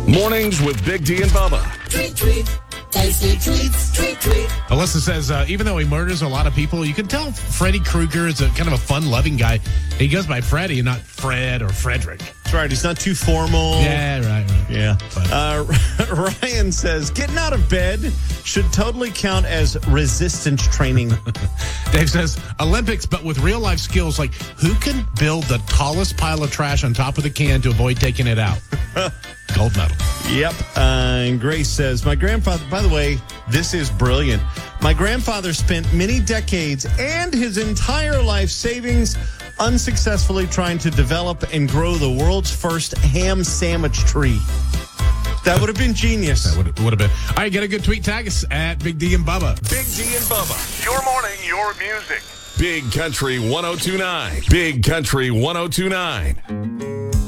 Mornings with Big D and Bubba. Tweet, tweet. Tasty treats, tweet, tweet. Alyssa says, even though he murders a lot of people, you can tell Freddy Krueger is a kind of a fun-loving guy. He goes by Freddy, not Fred or Frederick. That's right. He's not too formal. Yeah, right. Yeah. Ryan says, getting out of bed should totally count as resistance training. Dave says, Olympics, but with real-life skills, like who can build the tallest pile of trash on top of the can to avoid taking it out? Gold medal. Yep. And Grace says, my grandfather, by the way, this is brilliant. My grandfather spent many decades and his entire life savings unsuccessfully trying to develop and grow the world's first ham sandwich tree. That would have been genius. That would have been. All right, get a good tweet. Tag us at Big D and Bubba. Big D and Bubba. Your morning, your music. Big Country 102.9. Big Country 102.9.